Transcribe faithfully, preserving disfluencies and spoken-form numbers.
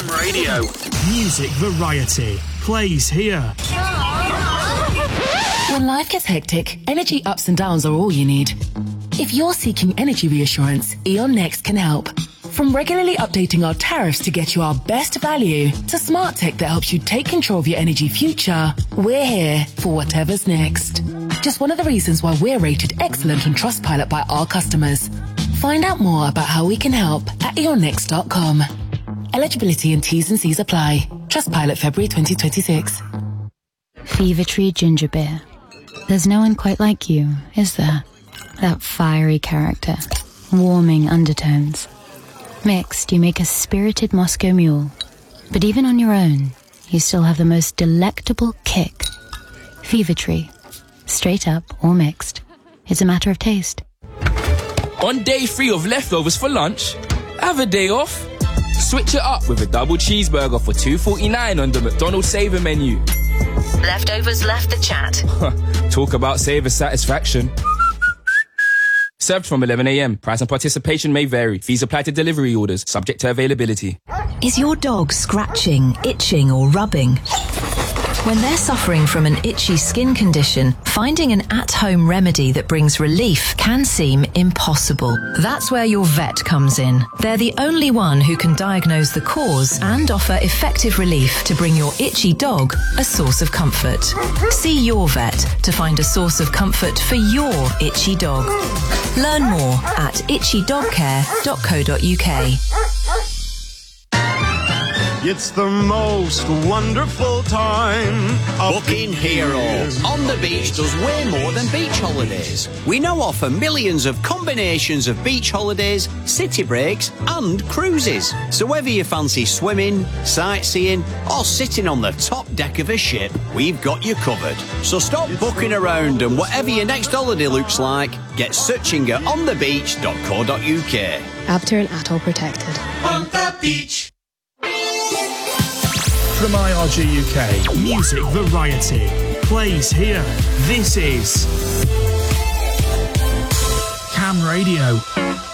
Cam Radio. Music variety plays here. When life gets hectic, energy ups and downs are all you need. If you're seeking energy reassurance, E.ON Next can help. From regularly updating our tariffs to get you our best value, to smart tech that helps you take control of your energy future, we're here for whatever's next. Just one of the reasons why we're rated excellent on Trustpilot by our customers. Find out more about how we can help at e on next dot com. Eligibility and T's and C's apply. Trustpilot February twenty twenty-six. Fever Tree Ginger Beer. There's no one quite like you, is there? That fiery character, warming undertones. Mixed, you make a spirited Moscow Mule. But even on your own, you still have the most delectable kick. Fever Tree. Straight up or mixed. It's a matter of taste. On day three of leftovers for lunch, have a day off. Switch it up with a double cheeseburger for two forty-nine on the McDonald's Saver menu. Leftovers left the chat. Talk about Saver satisfaction. Served from eleven a.m. Price and participation may vary. Fees apply to delivery orders, subject to availability. Is your dog scratching, itching or rubbing? When they're suffering from an itchy skin condition, finding an at-home remedy that brings relief can seem impossible. That's where your vet comes in. They're the only one who can diagnose the cause and offer effective relief to bring your itchy dog a source of comfort. See your vet to find a source of comfort for your itchy dog. Learn more at itchy dog care dot co dot uk. It's the most wonderful time. Booking Hero. On the Beach does way more than beach holidays. We now offer millions of combinations of beach holidays, city breaks and cruises. So whether you fancy swimming, sightseeing or sitting on the top deck of a ship, we've got you covered. So stop booking around and whatever your next holiday looks like, get searching at on the beach dot co dot uk. Abter and Atoll protected. On the beach. From I R G U K, music variety plays here. This is Cam Radio.